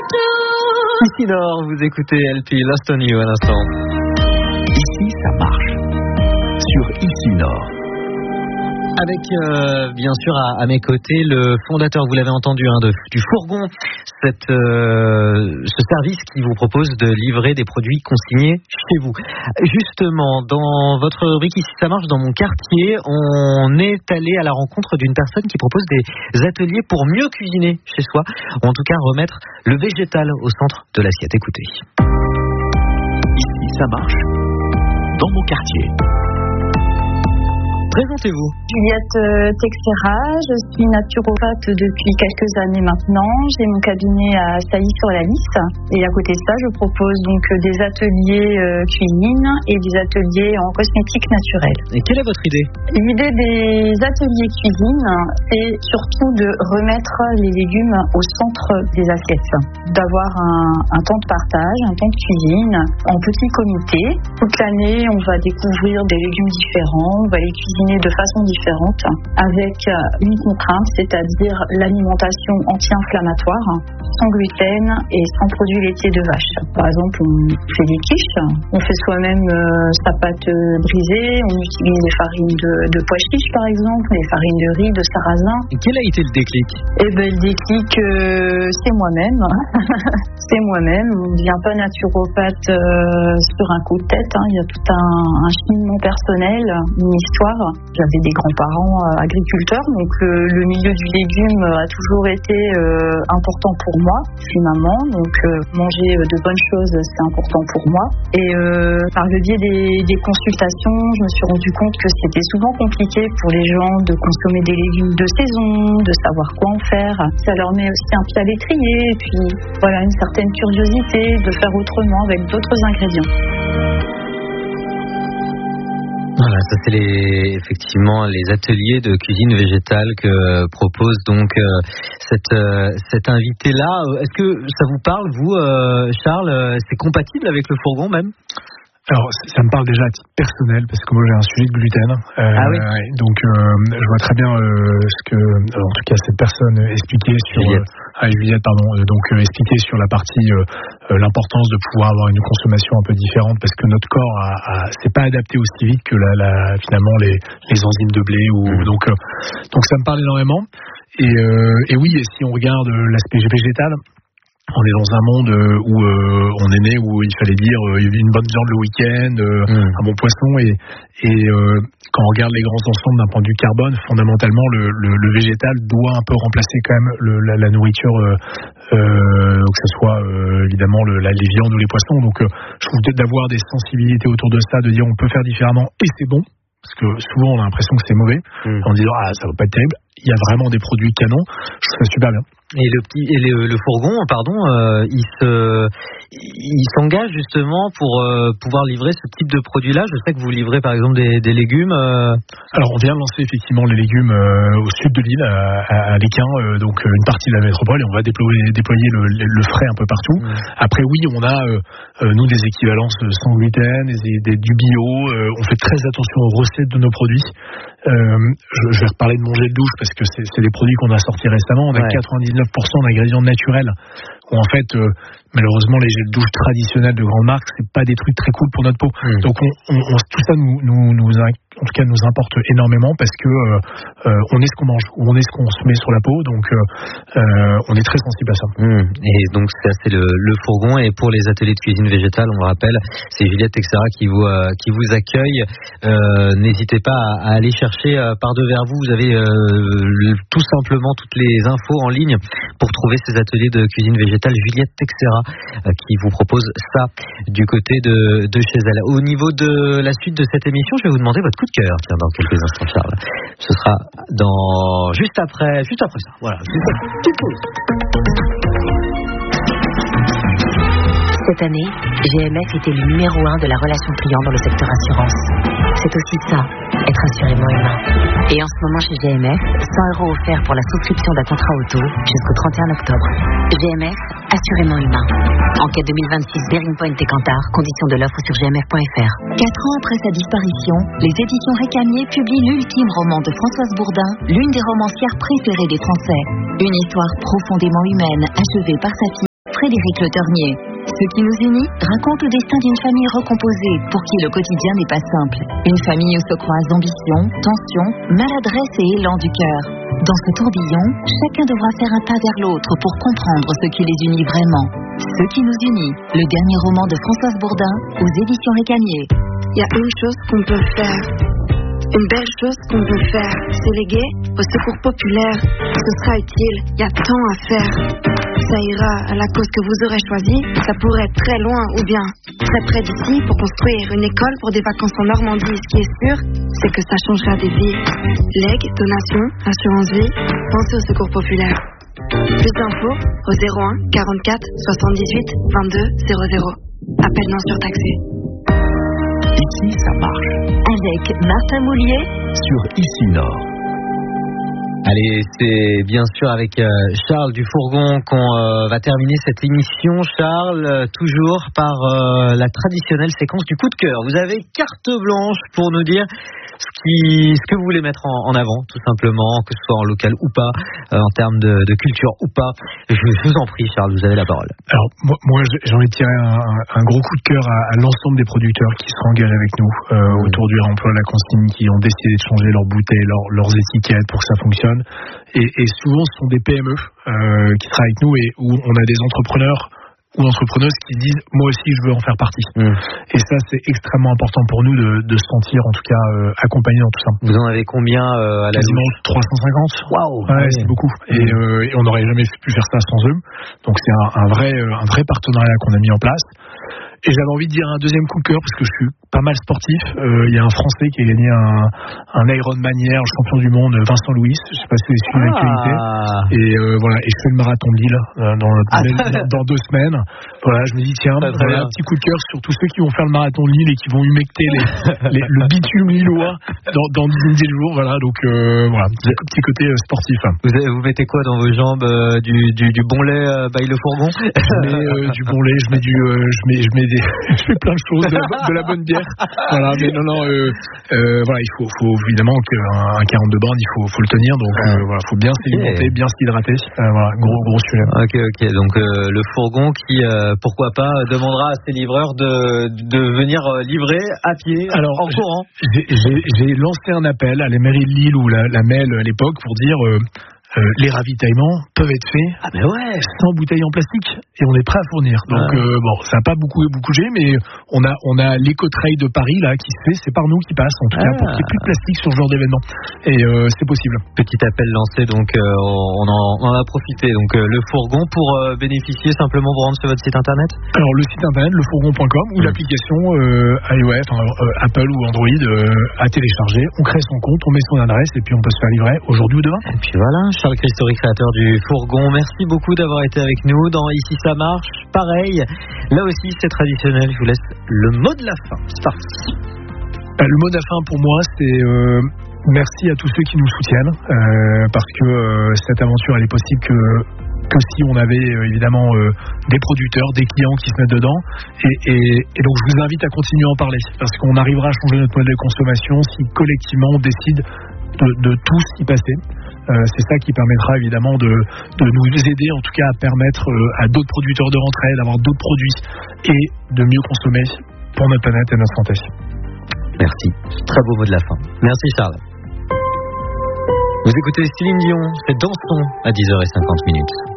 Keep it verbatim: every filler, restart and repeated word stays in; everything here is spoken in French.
Ici Nord, vous écoutez L P, Lost on You à l'instant. Ici, ça marche. Sur Ici Nord. Avec euh, bien sûr à, à mes côtés le fondateur, vous l'avez entendu, hein, de, du Fourgon, cette, euh, ce service qui vous propose de livrer des produits consignés chez vous. Justement, dans votre rubrique Ici ça marche, dans mon quartier, on est allé à la rencontre d'une personne qui propose des ateliers pour mieux cuisiner chez soi, ou en tout cas remettre le végétal au centre de l'assiette. Écoutez. Ici ça marche, dans mon quartier. Présentez-vous. Juliette euh, Texera, je suis naturopathe depuis quelques années maintenant. J'ai mon cabinet à Sailly-sur-la-Lys et à côté de ça, je propose donc des ateliers euh, cuisine et des ateliers en cosmétique naturelle. Et quelle est votre idée ? L'idée des ateliers cuisine, c'est surtout de remettre les légumes au centre des assiettes, d'avoir un, un temps de partage, un temps de cuisine en petit comité. Toute l'année, on va découvrir des légumes différents, on va les cuisiner de façon différente, avec une contrainte, c'est-à-dire l'alimentation anti-inflammatoire, sans gluten et sans produits laitiers de vache. Par exemple, on fait des quiches, on fait soi-même euh, sa pâte brisée, on utilise des farines de, de pois chiches par exemple, des farines de riz, de sarrasin. Et quel a été le déclic ? Eh ben, le déclic, euh, c'est moi-même. c'est moi-même. On ne devient pas naturopathe euh, sur un coup de tête. Hein. Il y a tout un, un cheminement personnel, une histoire. J'avais des grands-parents euh, agriculteurs, donc le, le milieu du légume a toujours été euh, important pour moi. Je suis maman, donc euh, manger de bonnes choses, c'est important pour moi. Et euh, par le biais des, des consultations, je me suis rendu compte que c'était souvent compliqué pour les gens de consommer des légumes de saison, de savoir quoi en faire. Ça leur met aussi un pied à l'étrier, et puis voilà, une certaine curiosité de faire autrement avec d'autres ingrédients. Voilà, ça c'est les, effectivement les ateliers de cuisine végétale que propose donc euh, cette, euh, cette invitée-là. Est-ce que ça vous parle, vous, euh, Charles ? C'est compatible avec le Fourgon même ? Alors, ça me parle déjà à titre personnel, parce que moi j'ai un sujet de gluten. Euh, ah oui. Donc, euh, je vois très bien euh, ce que, alors, en tout cas, cette personne expliquait sur, Juliette. Euh, ah, Juliette, pardon, euh, donc euh, expliquait sur la partie euh, euh, l'importance de pouvoir avoir une consommation un peu différente, parce que notre corps a, a, s'est pas adapté aussi vite que la, la, finalement les, les enzymes de blé. Ou mmh. donc, euh, donc ça me parle énormément. Et, euh, et oui, et si on regarde l'aspect végétal. On est dans un monde où euh, on est né, où il fallait dire euh, une bonne viande le week-end, euh, mmh. un bon poisson, et, et euh, quand on regarde les grands ensembles d'un point de vue carbone, fondamentalement le, le, le végétal doit un peu remplacer quand même le, la, la nourriture, euh, euh, que ce soit euh, évidemment le, la, les viandes ou les poissons. Donc euh, je trouve peut-être d'avoir des sensibilités autour de ça, de dire on peut faire différemment et c'est bon. Parce que souvent on a l'impression que c'est mauvais, mmh. en disant ah ça va pas être terrible. Il y a vraiment des produits canons, je trouve ça super bien. Et le petit et le, le Fourgon, pardon, euh, il se, il s'engage justement pour euh, pouvoir livrer ce type de produit-là. Je sais que vous livrez par exemple des, des légumes. Euh... Alors on vient de lancer effectivement les légumes euh, au sud de l'île, à, à, à Léquin, euh, donc une partie de la métropole, et on va déployer, déployer le, le frais un peu partout. Mmh. Après oui, on a euh, euh, nous des équivalences sans gluten, des, des, du bio. Euh, on fait très attention aux recettes de nos produits. Euh, je, je vais reparler de mon gel de douche parce que c'est, c'est des produits qu'on a sortis récemment. On a ouais. quatre-vingt-dix-neuf pour cent d'ingrédients naturels où en fait euh, malheureusement les gels de douche traditionnels de grandes marques c'est pas des trucs très cool pour notre peau. Mmh. Donc on, on, on, tout ça nous, nous, nous en tout cas nous importe énormément parce que euh, euh, on est ce qu'on mange ou on est ce qu'on se met sur la peau, donc euh, euh, on est très sensible à ça. Mmh. Et donc ça c'est le, le Fourgon, et pour les ateliers de cuisine végétale, on le rappelle, c'est Juliette Texera qui vous euh, qui vous accueille. Euh, n'hésitez pas à, à aller chercher euh, par devers vous. Vous avez euh, le, tout simplement toutes les infos en ligne pour trouver ces ateliers de cuisine végétale. Juliette Texera euh, qui vous propose ça du côté de, de chez elle. Au niveau de la suite de cette émission, je vais vous demander votre coup de cœur. Tiens, dans quelques instants, Charles. Ce sera dans juste après, juste après ça. Voilà. Petite pause. Cette année, G M F était le numéro un de la relation client dans le secteur assurance. C'est aussi ça, être assurément humain. Et en ce moment chez G M F, cent euros offerts pour la souscription d'un contrat auto jusqu'au trente et un octobre. G M F, assurément humain. Enquête deux mille vingt-six, Bearing Point et Kantar, conditions de l'offre sur g m f point f r. Quatre ans après sa disparition, les éditions Récamier publient l'ultime roman de Françoise Bourdin, l'une des romancières préférées des Français. Une histoire profondément humaine, achevée par sa fille, Frédéric Le Ternier. Ce qui nous unit raconte le destin d'une famille recomposée pour qui le quotidien n'est pas simple. Une famille où se croisent ambition, tension, maladresse et élan du cœur. Dans ce tourbillon, chacun devra faire un pas vers l'autre pour comprendre ce qui les unit vraiment. Ce qui nous unit, le dernier roman de Françoise Bourdin aux éditions Récamier. Il y a une chose qu'on peut faire. Une belle chose qu'on peut faire, c'est léguer au secours populaire. Ce sera utile, il y a tant à faire. Ça ira à la cause que vous aurez choisie. Ça pourrait être très loin ou bien très près d'ici pour construire une école pour des vacances en Normandie. Ce qui est sûr, c'est que ça changera des vies. Legs, donations, assurance vie, pensez au secours populaire. Plus d'infos au zéro un quarante-quatre soixante-dix-huit vingt-deux zéro zéro. Appel non surtaxé. Ici, ça marche. Avec Martin Moulier Sur Ici Nord. Allez, c'est bien sûr avec euh, Charles Dufourgon qu'on euh, va terminer cette émission. Charles, euh, toujours par euh, la traditionnelle séquence du coup de cœur. Vous avez carte blanche pour nous dire ce, qui, ce que vous voulez mettre en, en avant, tout simplement, que ce soit en local ou pas, euh, en termes de, de culture ou pas. Je, je vous en prie, Charles, vous avez la parole. Alors, moi, moi j'ai envie de tirer un, un gros coup de cœur à, à l'ensemble des producteurs qui se engagent avec nous euh, autour du réemploi de la consigne, qui ont décidé de changer leurs bouteilles, leurs, leurs étiquettes pour que ça fonctionne. Et, et souvent, ce sont des P M E euh, qui travaillent avec nous et où on a des entrepreneurs ou entrepreneuses qui disent « moi aussi, je veux en faire partie mmh. ». Et ça, c'est extrêmement important pour nous de, de se sentir, en tout cas, euh, accompagnés dans tout ça. Vous en avez combien euh, à la Quasiment trois cent cinquante. Waouh. Ouais, ouais, c'est beaucoup. Mmh. Et, euh, et on n'aurait jamais pu faire ça sans eux. Donc, c'est un, un, vrai, un vrai partenariat qu'on a mis en place. Et j'avais envie de dire un deuxième coup de cœur, parce que je suis pas mal sportif. Il euh, y a un Français qui a gagné un, un Ironman hier, le champion du monde, Vincent Louis. Je sais pas si vous avez suivi ah. l'actualité. Et euh, voilà, et je fais le marathon de Lille euh, dans, ah. dans, dans deux semaines. Voilà, je me dis tiens, voilà, un petit coup de cœur sur tous ceux qui vont faire le marathon de Lille et qui vont humecter les, les, le bitume lillois dans, dans dix jours. Voilà, donc euh, voilà, petit, petit côté euh, sportif. Vous, avez, vous mettez quoi dans vos jambes euh, du, du, du bon lait euh, by Le Fourgon? Je mets euh, du bon lait, je mets du, euh, je mets, je mets des, je fais plein de choses, de la, de la bonne bière. Voilà, mais non, non, euh, euh, voilà, il faut, faut évidemment qu'un quarante-deux bornes, il faut, faut le tenir, donc euh, voilà, faut bien s'alimenter, okay. bien s'hydrater. Euh, voilà, gros, gros sujet. Ok, ok, donc euh, le fourgon qui, euh, pourquoi pas, demandera à ses livreurs de, de venir livrer à pied, alors en courant. J'ai, j'ai, j'ai lancé un appel à la mairie de Lille ou la, la M E L à l'époque pour dire. Euh, Euh, les ravitaillements peuvent être faits ah ben ouais. sans bouteilles en plastique et on est prêt à fournir. Donc ouais. euh, bon, ça n'a pas beaucoup bougé, mais on a on a l'éco-trail de Paris là qui se fait, c'est par nous qui passe en tout ah. cas pour qu'il n'y ait plus de plastique sur ce genre d'événement. Et euh, c'est possible. Petit appel lancé, donc euh, on, en, on en a profité. Donc euh, le fourgon pour euh, bénéficier, simplement vous rendre sur votre site internet. Alors le site internet le fourgon point com ou mmh. l'application euh, iOS, enfin, euh, Apple ou Android euh, à télécharger. On crée son compte, on met son adresse et puis on peut se faire livrer aujourd'hui ou demain. Et puis voilà. Charles Christori, créateur du Fourgon, merci beaucoup d'avoir été avec nous dans Ici ça marche. Pareil, là aussi c'est traditionnel, je vous laisse le mot de la fin. C'est parti. Le mot de la fin pour moi c'est euh, merci à tous ceux qui nous soutiennent euh, parce que euh, cette aventure elle est possible que que si on avait euh, évidemment euh, des producteurs, des clients qui se mettent dedans et, et, et donc je vous invite à continuer à en parler parce qu'on arrivera à changer notre modèle de consommation si collectivement on décide de, de tous y passer. Euh, c'est ça qui permettra évidemment de, de nous aider en tout cas à permettre euh, à d'autres producteurs de rentrer, d'avoir d'autres produits et de mieux consommer pour notre planète et notre santé. Merci, très beau mot de la fin. Merci Charles. Vous écoutez Céline Dion, c'est Dansons à dix heures cinquante minutes.